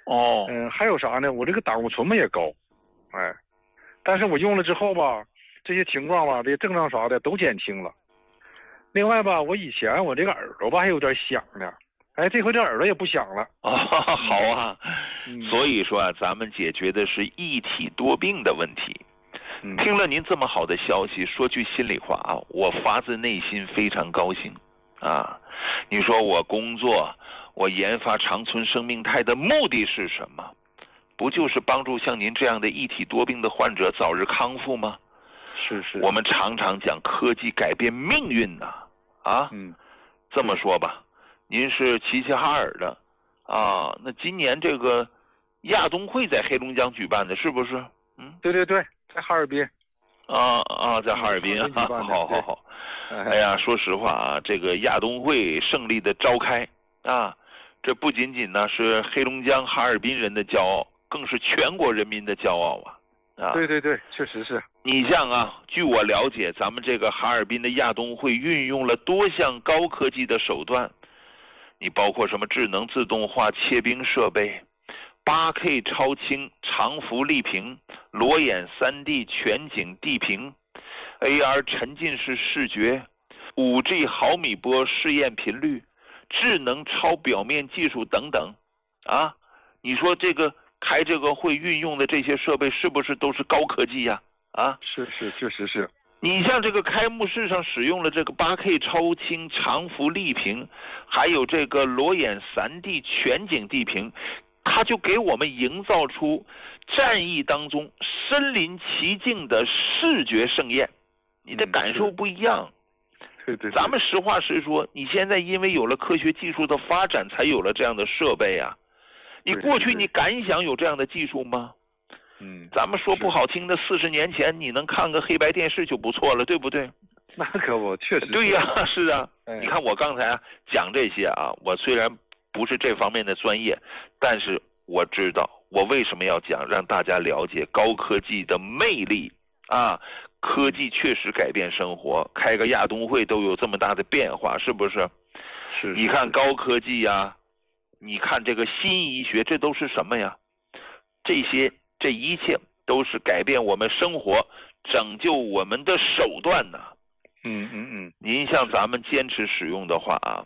哦， 还有啥呢？我这个胆固醇嘛也高，哎，但是我用了之后吧，这些情况吧，这些症状啥的都减轻了。另外吧，我以前我这个耳朵吧还有点响呢，哎，这回这耳朵也不响了。 好啊。 嗯， 所以说啊，咱们解决的是一体多病的问题。听了您这么好的消息，说句心里话啊，我发自内心非常高兴啊。你说我工作，我研发长存生命肽的目的是什么？不就是帮助像您这样的一体多病的患者早日康复吗？ 是。 我们常常讲科技改变命运呐，啊，这么说吧，您是齐齐哈尔的啊，那今年这个亚冬会在黑龙江举办的，是不是？ 对，在哈尔滨。 在哈尔滨啊，好。哎呀，说实话啊，这个亚冬会胜利的召开啊，这不仅仅呢是黑龙江哈尔滨人的骄傲，更是全国人民的骄傲啊！ 对，确实是。 你像啊，据我了解，咱们这个哈尔滨的亚冬会运用了多项高科技的手段，你包括什么智能自动化切冰设备、8K 超清长幅立屏、裸眼3D 全景地屏、AR 沉浸式视觉、5G 毫米波试验频率、智能超表面技术等等，啊，你说这个开这个会运用的这些设备是不是都是高科技呀？啊， 是，确实是。 你像这个开幕式上使用了这个8K 超清长幅立屏，还有这个裸眼3D 全景地屏，它就给我们营造出战役当中身临其境的视觉盛宴，你的感受不一样。 对， 咱们实话实说，你现在因为有了科学技术的发展，才有了这样的设备啊。你过去你敢想有这样的技术吗？咱们说不好听的，40年前你能看个黑白电视就不错了，对不对？ 那可不，确实。 对呀，是啊。你看我刚才讲这些啊，我虽然不是这方面的专业，但是我知道我为什么要讲，让大家了解高科技的魅力啊。科技确实改变生活，开个亚冬会都有这么大的变化，是不是？ 是。 你看高科技呀，你看这个新医学，这都是什么呀？这一切都是改变我们生活、拯救我们的手段呐。您像咱们坚持使用的话啊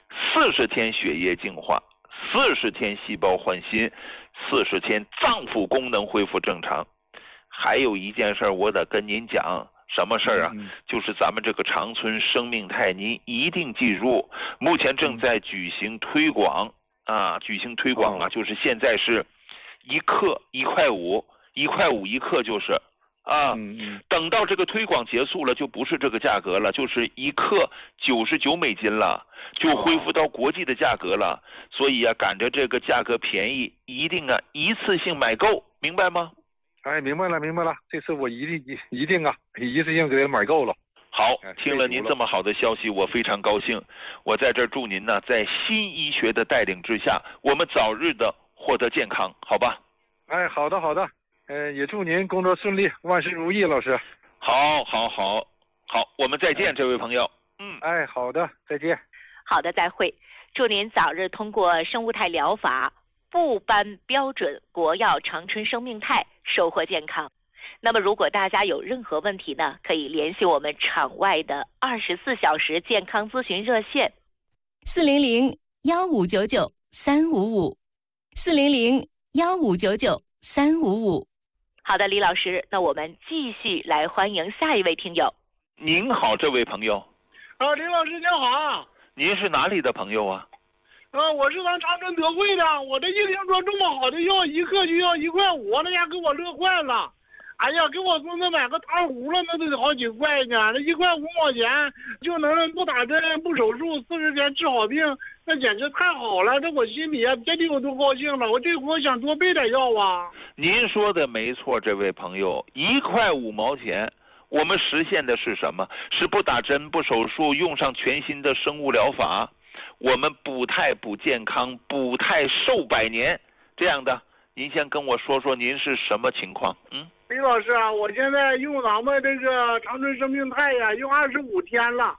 ，40天血液净化，40天细胞换新，40天脏腑功能恢复正常。还有一件事我得跟您讲，什么事啊？就是咱们这个长存生命肽，您一定记住，目前正在举行推广啊，就是现在是1克1块5，1块5一克就是啊。等到这个推广结束了，就不是这个价格了，就是1克99美金了，就恢复到国际的价格了。所以啊，赶着这个价格便宜，一定啊一次性买够，明白吗？ 哎，明白了，这次我一定啊，一次性给他买够了。 好，听了您这么好的消息，我非常高兴。我在这儿祝您呢，在新医学的带领之下，我们早日的获得健康，好吧？ 哎，好的，也祝您工作顺利，万事如意，老师。 好，我们再见，这位朋友。 哎，好的，再见。 好的，再会。祝您早日通过生物肽疗法部颁标准国药长春生命肽，收获健康。那么如果大家有任何问题呢，可以联系我们场外的24小时健康咨询热线 400-1599-355，400-1599-355。 好的，李老师，那我们继续来欢迎下一位听友。 您好，这位朋友。 李老师您好。 您是哪里的朋友啊？ 我是咱长春德惠的，我这一听说这么好的药，1克就要1块5，那家给我乐坏了。哎呀，给我孙子买个糖葫芦那得好几块呢，那1块5毛钱就能不打针不手术40天治好病，那简直太好了，这我心里啊别提我多高兴了，我这回我想多备点药啊。 您说的没错，这位朋友，1块5毛钱，我们实现的是什么？是不打针不手术，用上全新的生物疗法，我们补肽补健康，补肽寿100年这样的。您先跟我说说您是什么情况？ 李老师啊，我现在用咱们这个长春生命肽呀，用25天了。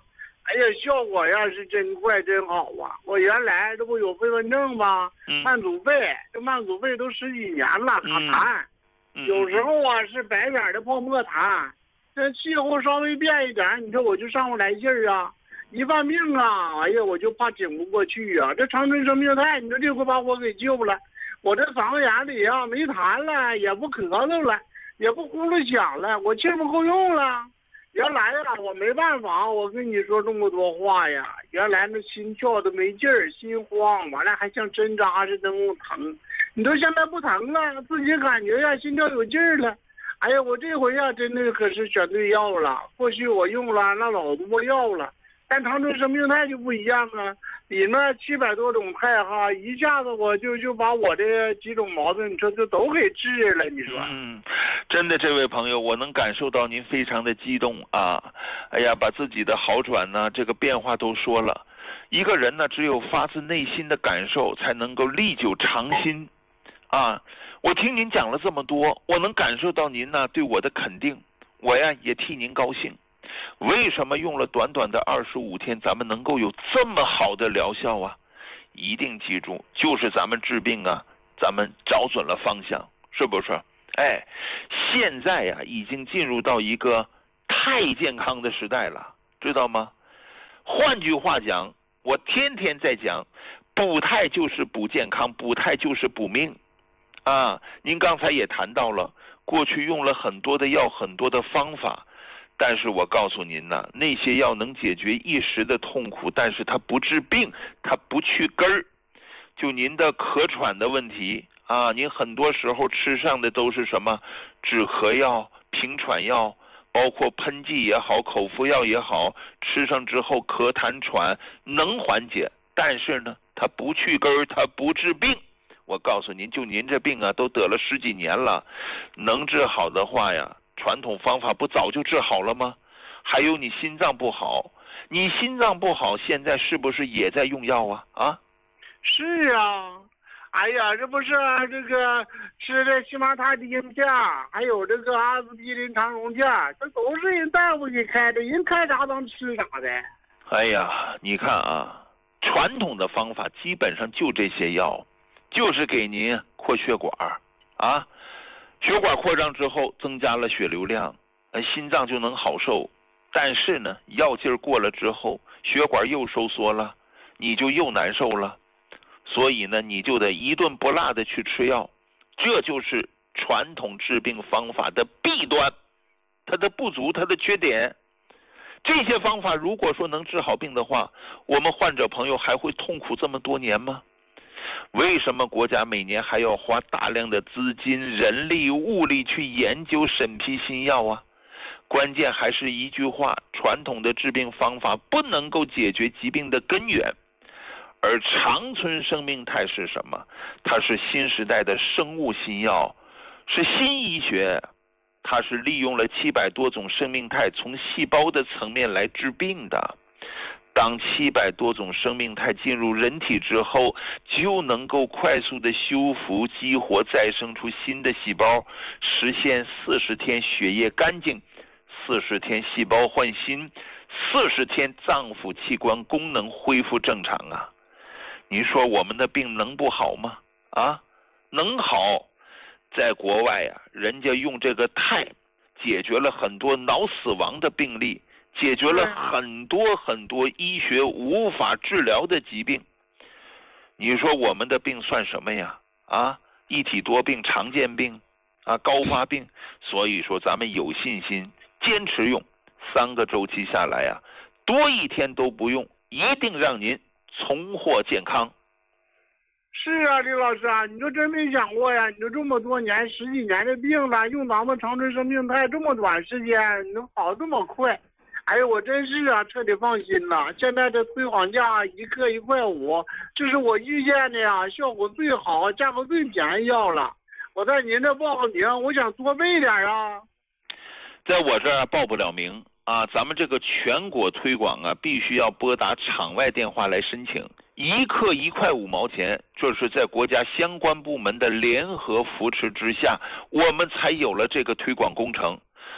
哎呀，效果呀是真快真好啊！我原来这不有飞蚊症吗？慢阻肺，这慢阻肺都10几年了，还痰。有时候啊是白点的泡沫痰，这气候稍微变一点，你说我就上不来劲儿啊！一犯病啊，哎呀，我就怕挺不过去啊！这长春生命肽，你说这回把我给救了，我这嗓子眼里啊没痰了，也不咳嗽了，也不呼噜响了，我气不够用了。原来啊，我没办法，我跟你说这么多话呀。原来那心跳都没劲儿，心慌，完了还像针扎似的那么疼。你说现在不疼了，自己感觉呀心跳有劲儿了。哎呀，我这回呀真的可是选对药了。过去我用了那老多药了，但长春生命肽就不一样啊，里面700多种肽哈，一下子我就把我这几种毛病，你说就都给治了。你说， 真的，这位朋友，我能感受到您非常的激动啊！哎呀，把自己的好转呢，这个变化都说了。一个人呢，只有发自内心的感受，才能够历久常新。啊，我听您讲了这么多，我能感受到您呢对我的肯定，我呀也替您高兴。为什么用了短短的25天，咱们能够有这么好的疗效啊？一定记住，就是咱们治病啊，咱们找准了方向，是不是？哎，现在呀已经进入到一个太健康的时代了，知道吗？换句话讲，我天天在讲，补肽就是补健康，补肽就是补命。啊，您刚才也谈到了，过去用了很多的药，很多的方法，但是我告诉您呢，那些药能解决一时的痛苦，但是它不治病，它不去根儿。就您的咳喘的问题啊，您很多时候吃上的都是什么止咳药、平喘药，包括喷剂也好，口服药也好，吃上之后咳痰喘能缓解，但是呢，它不去根儿，它不治病。我告诉您，就您这病啊，都得了10几年了，能治好的话呀，传统方法不早就治好了吗？还有你心脏不好，你心脏不好，现在是不是也在用药啊？啊？ 是啊，哎呀，这不是这个吃的西马他汀片，还有这个阿司匹林肠溶片，这都是人大夫给开的，人开啥咱吃啥的。 哎呀，你看啊，传统的方法基本上就这些药。就是给您扩血管啊，血管扩张之后增加了血流量，心脏就能好受。但是呢，药劲儿过了之后，血管又收缩了，你就又难受了。所以呢，你就得一顿不落的去吃药。这就是传统治病方法的弊端，它的不足，它的缺点。这些方法如果说能治好病的话，我们患者朋友还会痛苦这么多年吗？为什么国家每年还要花大量的资金、人力、物力去研究审批新药啊？关键还是一句话，传统的治病方法不能够解决疾病的根源。而长春生命肽是什么？它是新时代的生物新药，是新医学，它是利用了700多种生命肽从细胞的层面来治病的。当700多种生命肽进入人体之后，就能够快速的修复、激活、再生出新的细胞，实现40天血液干净，40天细胞换新，40天脏腑器官功能恢复正常啊！你说我们的病能不好吗？啊，能好。在国外呀，人家用这个肽解决了很多脑死亡的病例，解决了很多医学无法治疗的疾病。你说我们的病算什么呀？啊，一体多病、常见病啊，高发病。所以说咱们有信心坚持用，3个周期下来呀，多一天都不用，一定让您重获健康。 是啊，李老师啊，你就真没想过呀？你就这么多年10几年的病了，用咱们长春生命肽这么短时间能好这么快，哎呀，我真是啊，彻底放心了。现在这推广价1克1块5，这是我遇见的呀，效果最好、价格最便宜药了。我在您这报个名，我想多备点啊。 在我这儿报不了名啊，咱们这个全国推广啊，必须要拨打场外电话来申请。1克1块5毛钱，这是在国家相关部门的联合扶持之下，我们才有了这个推广工程。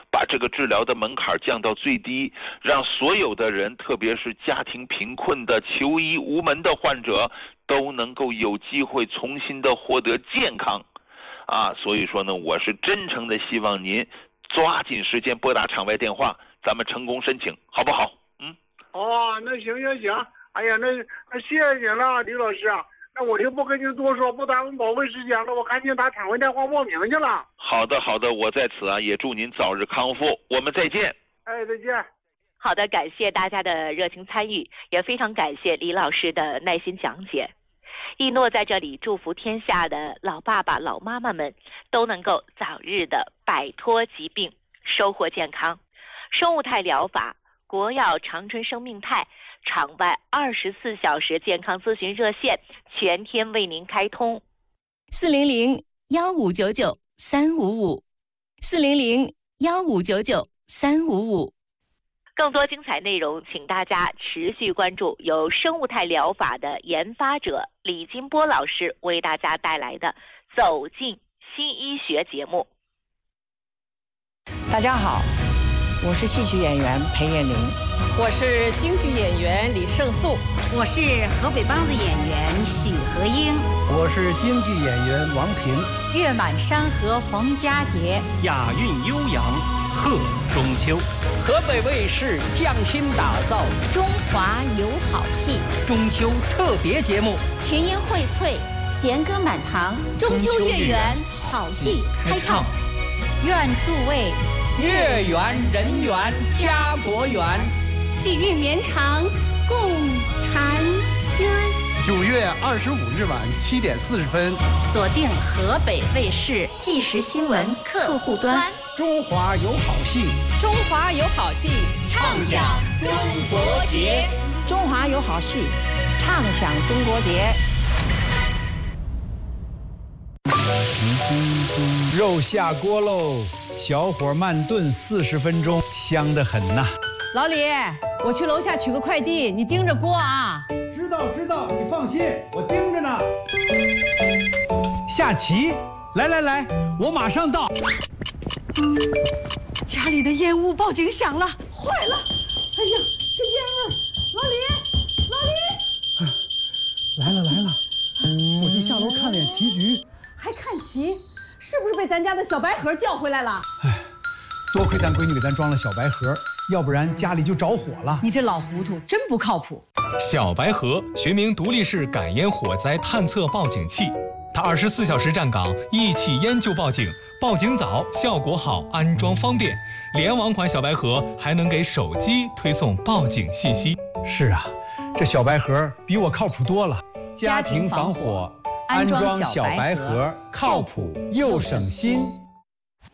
把这个治疗的门槛降到最低，让所有的人，特别是家庭贫困的、求医无门的患者，都能够有机会重新的获得健康。所以说呢，我是真诚的希望您抓紧时间拨打场外电话，咱们成功申请，好不好？ 那行。哎呀，那谢谢您了，李老师啊。那我就不跟您多说，不耽误宝贵时间了，我赶紧打场外电话报名去了。 好的，我在此也祝您早日康复，我们再见。 再见。 好的，感谢大家的热情参与，也非常感谢李老师的耐心讲解。一诺在这里祝福天下的老爸爸、老妈妈们都能够早日的摆脱疾病，收获健康。生物态疗法、国药长春生命态场外24小时健康咨询热线全天为您开通，400-1599-355，400-1599-355。更多精彩内容，请大家持续关注由生物态疗法的研发者李金波老师为大家带来的《走进新医学》节目。 大家好，我是戏曲演员裴艳玲， 我是京剧演员李胜素， 我是河北梆子演员许和英， 我是京剧演员王平。 月满山河冯佳杰， 雅韵悠扬贺中秋。 河北卫视匠心打造中华有好戏中秋特别节目， 群英荟萃，弦歌满堂，中秋月圆，好戏开唱。 愿诸位月圆人圆家国圆， 喜运绵长共婵娟。 9月25日晚7点40分， 锁定河北卫视即时新闻客户端。 中华有好戏， 中华有好戏， 畅享中国节。 中华有好戏，畅享中国节。 肉下锅喽，小火慢炖40分钟，香得很呐。 老李，我去楼下取个快递，你盯着锅啊。 知道，你放心，我盯着呢。下棋，来，我马上到。 家里的烟雾报警响了，坏了！哎呀，这烟味！老李， 来了，我就下楼看脸棋局。 还看棋？是不是被咱家的小白盒叫回来了？ 多亏咱闺女给咱装了小白盒，要不然家里就着火了。 你这老糊涂，真不靠谱。 小白盒学名独立式感烟火灾探测报警器，它24小时站岗，一起烟就报警，报警早，效果好，安装方便。联网款小白盒还能给手机推送报警信息。 是啊，这小白盒比我靠谱多了。家庭防火，安装小白盒，靠谱又省心。